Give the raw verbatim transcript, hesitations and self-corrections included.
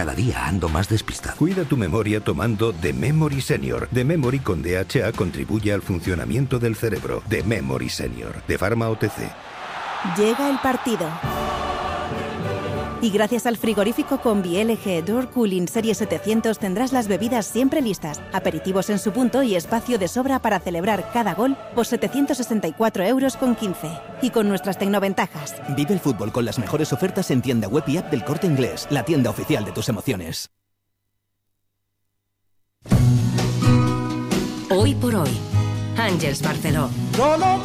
Cada día ando más despistado. Cuida tu memoria tomando The Memory Senior. The Memory con D H A contribuye al funcionamiento del cerebro. The Memory Senior, de Pharma O T C. Llega el partido. Y gracias al frigorífico Combi L G Door Cooling Serie setecientos tendrás las bebidas siempre listas, aperitivos en su punto y espacio de sobra para celebrar cada gol por setecientos sesenta y cuatro euros con quince. Y con nuestras tecnoventajas. Vive el fútbol con las mejores ofertas en tienda web y app del Corte Inglés, la tienda oficial de tus emociones. Hoy por hoy, Àngels Barceló.